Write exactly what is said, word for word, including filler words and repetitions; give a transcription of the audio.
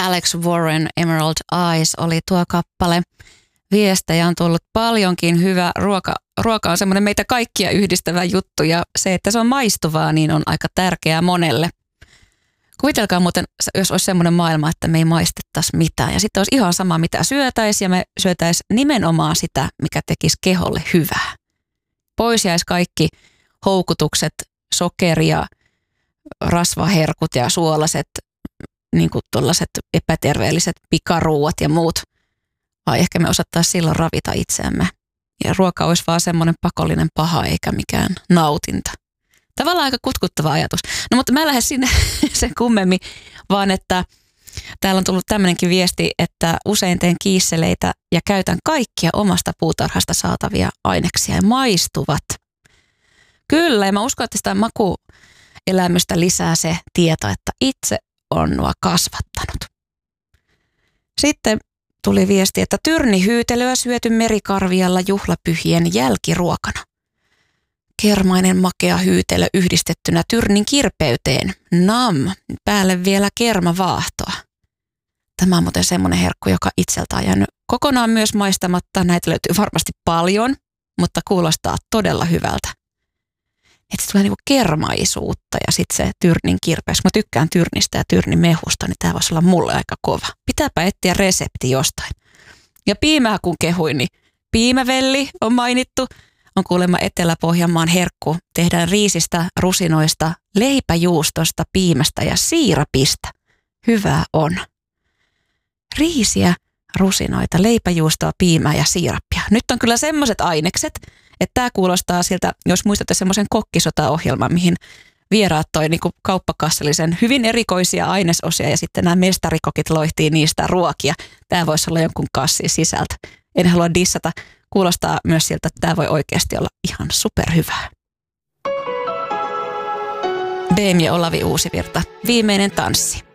Alex Warren, Emerald Eyes oli tuo kappale. Viestejä on tullut paljonkin. Hyvä ruoka, ruoka on semmoinen meitä kaikkia yhdistävä juttu ja se, että se on maistuvaa, niin on aika tärkeää monelle. Kuvitelkaa muuten, jos olisi semmoinen maailma, että me ei maistettaisi mitään ja sitten olisi ihan sama, mitä syötäisiin ja me syötäisiin nimenomaan sitä, mikä tekisi keholle hyvää. Pois jäisi kaikki houkutukset, sokeria, rasvaherkut ja suolaset, niin kuin tuollaiset epäterveelliset pikaruuat ja muut. Vai ehkä me osattaisiin silloin ravita itseämme. Ja ruoka olisi vaan semmoinen pakollinen paha eikä mikään nautinta. Tavallaan aika kutkuttava ajatus. No mutta mä en lähde sinne sen kummemmin, vaan että täällä on tullut tämmöinenkin viesti, että usein teen kiisseleitä ja käytän kaikkia omasta puutarhasta saatavia aineksia ja maistuvat. Kyllä, ja mä uskon, että sitä makuelämystä lisää se tieto, että itse on nuo kasvattanut. Sitten tuli viesti, että tyrnihyytelöä syöty merikarvialla juhlapyhien jälkiruokana. Kermainen makea hyytelö yhdistettynä tyrnin kirpeyteen. Nam, päälle vielä kermavaahtoa. Tämä on muuten semmoinen herkku, joka itseltä on jäänyt kokonaan myös maistamatta. Näitä löytyy varmasti paljon, mutta kuulostaa todella hyvältä. Että se tulee niinku kermaisuutta ja sitten se tyrnin kirpeys. Mä tykkään tyrnistä ja tyrnin mehusta, niin tää voisi olla mulle aika kova. Pitääpä etsiä resepti jostain. Ja piimää kun kehuin, niin piimävelli on mainittu. On kuulemma Etelä-Pohjanmaan herkku. Tehdään riisistä, rusinoista, leipäjuustosta, piimästä ja siirapista. Hyvää on. Riisiä, rusinoita, leipäjuustoa, piimää ja siirappia. Nyt on kyllä semmoiset ainekset, että tämä kuulostaa siltä, jos muistatte semmoisen kokkisota-ohjelman, mihin vieraat toi niin kuin kauppakassallisen hyvin erikoisia ainesosia ja sitten nämä mestarikokit loihtii niistä ruokia. Tämä voisi olla jonkun kassin sisältö. En halua dissata. Kuulostaa myös siltä, että tämä voi oikeasti olla ihan superhyvää. Beem ja Olavi Uusivirta. Viimeinen tanssi.